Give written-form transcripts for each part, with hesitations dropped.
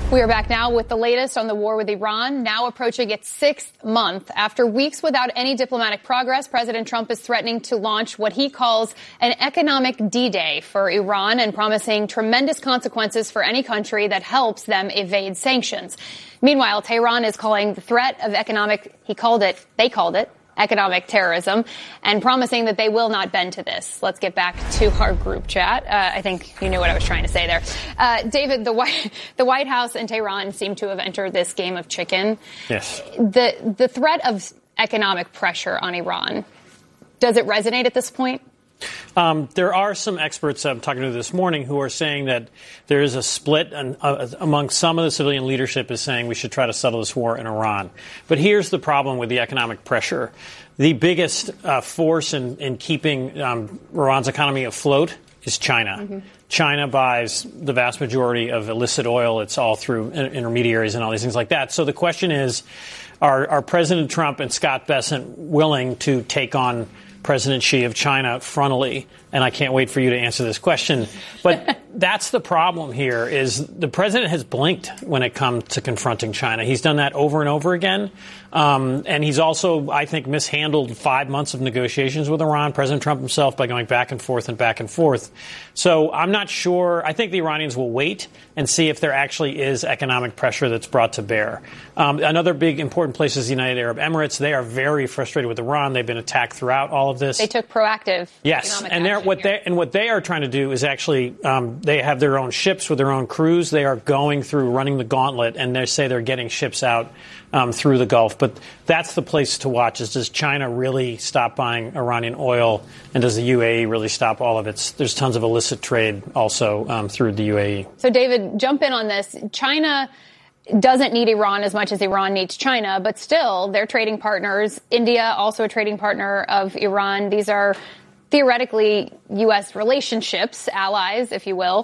We are back now with the latest on the war with Iran, now approaching its 6th month. After weeks without any diplomatic progress, President Trump is threatening to launch what he calls an economic D-Day for Iran and promising tremendous consequences for any country that helps them evade sanctions. Meanwhile, Tehran is calling the threat of they called it economic terrorism, and promising that they will not bend to this. Let's get back to our group chat. I think you knew what I was trying to say there. David, the White House and Tehran seem to have entered this game of chicken. Yes. The threat of economic pressure on Iran, does it resonate at this point? There are some experts I'm talking to this morning who are saying that there is a split among some of the civilian leadership is saying we should try to settle this war in Iran. But here's the problem with the economic pressure. The biggest force in keeping Iran's economy afloat is China. Mm-hmm. China buys the vast majority of illicit oil. It's all through intermediaries and all these things like that. So the question is, are President Trump and Scott Bessent willing to take on President Xi of China frontally? And I can't wait for you to answer this question. But that's the problem here is the president has blinked when it comes to confronting China. He's done that over and over again. And he's also, I think, mishandled 5 months of negotiations with Iran, President Trump himself, by going back and forth and back and forth. So I'm not sure. I think the Iranians will wait and see if there actually is economic pressure that's brought to bear. Another big important place is the United Arab Emirates. They are very frustrated with Iran. They've been attacked throughout all of this. They took proactive economic action. What they are trying to do is actually they have their own ships with their own crews. They are going through running the gauntlet, and they say they're getting ships out through the Gulf. But that's the place to watch is, does China really stop buying Iranian oil, and does the UAE really stop all of its? There's tons of illicit trade also through the UAE. So, David, jump in on this. China doesn't need Iran as much as Iran needs China, but still they're trading partners. India, also a trading partner of Iran. These are theoretically U.S. relationships, allies, if you will.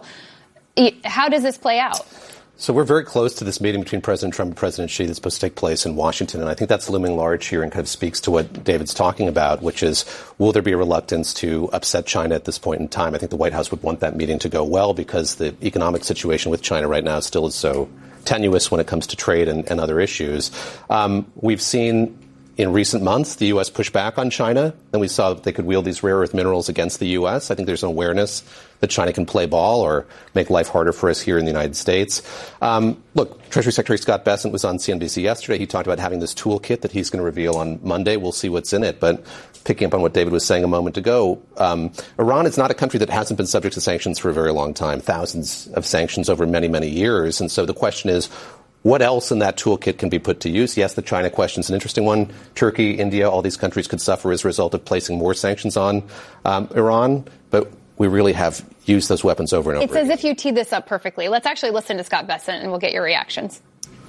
How does this play out? So we're very close to this meeting between President Trump and President Xi that's supposed to take place in Washington. And I think that's looming large here and kind of speaks to what David's talking about, which is, will there be a reluctance to upset China at this point in time? I think the White House would want that meeting to go well because the economic situation with China right now still is so tenuous when it comes to trade and other issues. We've seen in recent months, the U.S. pushed back on China. Then we saw that they could wield these rare earth minerals against the U.S. I think there's an awareness that China can play ball or make life harder for us here in the United States. Look, Treasury Secretary Scott Bessent was on CNBC yesterday. He talked about having this toolkit that he's going to reveal on Monday. We'll see what's in it. But picking up on what David was saying a moment ago, Iran is not a country that hasn't been subject to sanctions for a very long time, thousands of sanctions over many, many years. And so the question is, what else in that toolkit can be put to use? Yes, the China question is an interesting one. Turkey, India, all these countries could suffer as a result of placing more sanctions on Iran. But we really have used those weapons over and over again. It's as if you teed this up perfectly. Let's actually listen to Scott Bessent, and we'll get your reactions.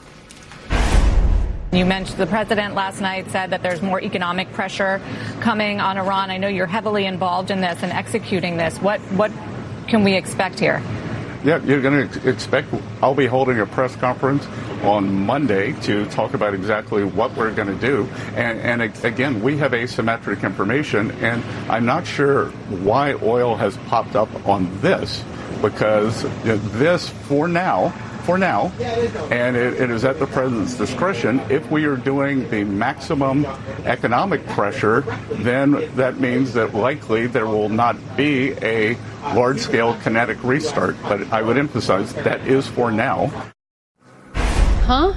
You mentioned the president last night said that there's more economic pressure coming on Iran. I know you're heavily involved in this and executing this. What can we expect here? Yeah, you're going to expect I'll be holding a press conference on Monday to talk about exactly what we're going to do. And again, we have asymmetric information, and I'm not sure why oil has popped up on this, because this, for now, and it is at the president's discretion. If we are doing the maximum economic pressure, then that means that likely there will not be a large-scale kinetic restart. But I would emphasize that is for now. Huh?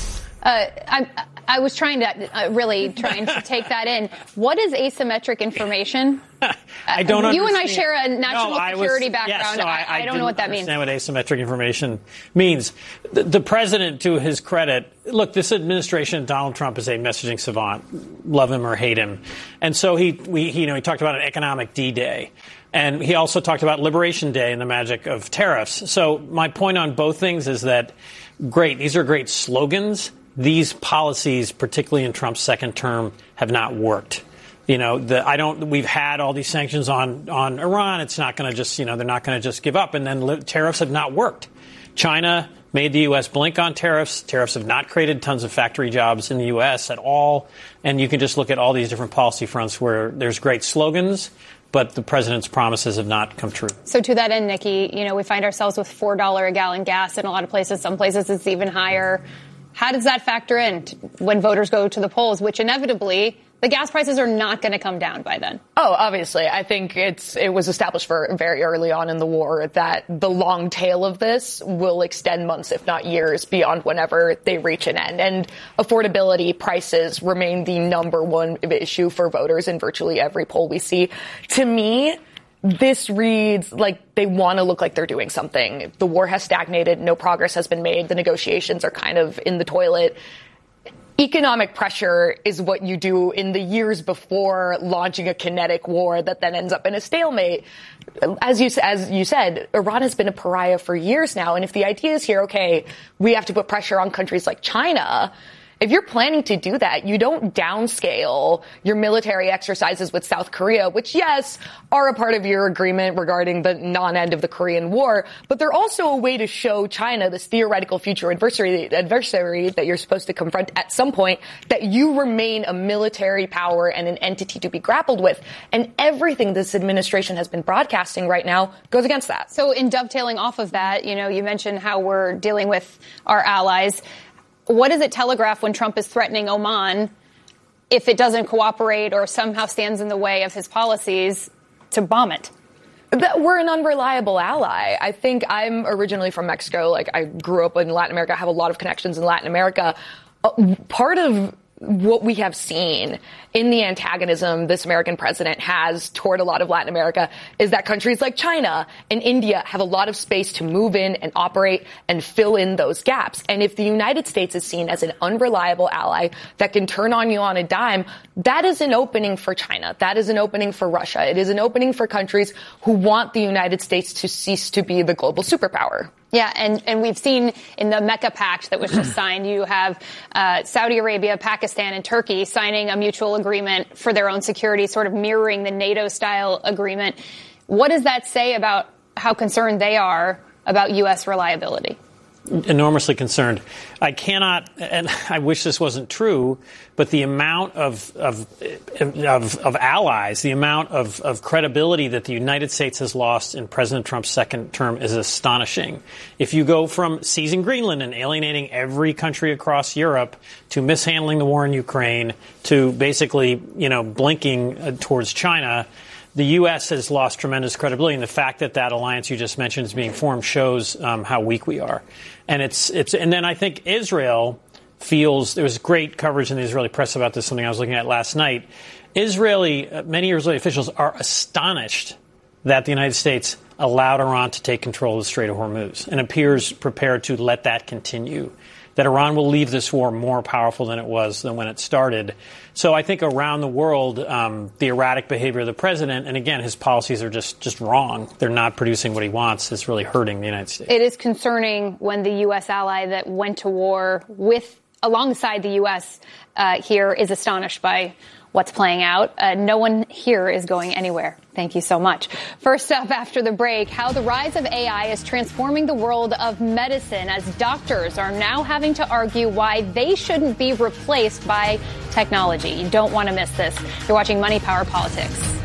I was trying to take that in. What is asymmetric information? I don't understand. You and I share a national security background. Yes, I don't know what that means. I don't understand what asymmetric information means. The president, to his credit, look, this administration, Donald Trump is a messaging savant, love him or hate him. And so he talked about an economic D-Day. And he also talked about Liberation Day and the magic of tariffs. So my point on both things is that, great, these are great slogans. These policies, particularly in Trump's second term, have not worked. We've had all these sanctions on Iran. It's not going to just, they're not going to just give up. And then tariffs have not worked. China made the U.S. blink on tariffs. Tariffs have not created tons of factory jobs in the U.S. at all. And you can just look at all these different policy fronts where there's great slogans, but the president's promises have not come true. So to that end, Nikki, we find ourselves with $4 a gallon gas in a lot of places. Some places it's even higher. How does that factor in when voters go to the polls, which inevitably the gas prices are not going to come down by then? Oh, obviously. I think it was established very early on in the war that the long tail of this will extend months, if not years, beyond whenever they reach an end. And affordability, prices remain the number one issue for voters in virtually every poll we see. To me, this reads like they want to look like they're doing something. The war has stagnated. No progress has been made. The negotiations are kind of in the toilet. Economic pressure is what you do in the years before launching a kinetic war that then ends up in a stalemate. As you said, Iran has been a pariah for years now. And if the idea is here, okay, we have to put pressure on countries like China, if you're planning to do that, you don't downscale your military exercises with South Korea, which, yes, are a part of your agreement regarding the non-end of the Korean War, but they're also a way to show China, this theoretical future adversary that you're supposed to confront at some point, that you remain a military power and an entity to be grappled with. And everything this administration has been broadcasting right now goes against that. So in dovetailing off of that, you mentioned how we're dealing with our allies. What does it telegraph when Trump is threatening Oman, if it doesn't cooperate or somehow stands in the way of his policies, to bomb it? That we're an unreliable ally. I think I'm originally from Mexico. I grew up in Latin America. I have a lot of connections in Latin America. Part of what we have seen in the antagonism this American president has toward a lot of Latin America is that countries like China and India have a lot of space to move in and operate and fill in those gaps. And if the United States is seen as an unreliable ally that can turn on you on a dime, that is an opening for China. That is an opening for Russia. It is an opening for countries who want the United States to cease to be the global superpower. Yeah, and we've seen in the Mecca Pact that was just signed, you have Saudi Arabia, Pakistan, and Turkey signing a mutual agreement for their own security, sort of mirroring the NATO-style agreement. What does that say about how concerned they are about U.S. reliability? Enormously concerned. I cannot, and I wish this wasn't true, but the amount of allies, the amount of credibility that the United States has lost in President Trump's second term is astonishing. If you go from seizing Greenland and alienating every country across Europe to mishandling the war in Ukraine to basically, blinking towards China, the U.S. has lost tremendous credibility, and the fact that alliance you just mentioned is being formed shows how weak we are. And and then I think Israel feels, there was great coverage in the Israeli press about this, something I was looking at last night. Many Israeli officials are astonished that the United States allowed Iran to take control of the Strait of Hormuz and appears prepared to let that continue, that Iran will leave this war more powerful than when it started. So I think around the world, the erratic behavior of the president, and again, his policies are just wrong. They're not producing what he wants. It's really hurting the United States. It is concerning when the U.S. ally that went to war alongside the U.S. Here is astonished by what's playing out. No one here is going anywhere. Thank you so much. First up after the break, how the rise of AI is transforming the world of medicine as doctors are now having to argue why they shouldn't be replaced by technology. You don't want to miss this. You're watching Money Power Politics.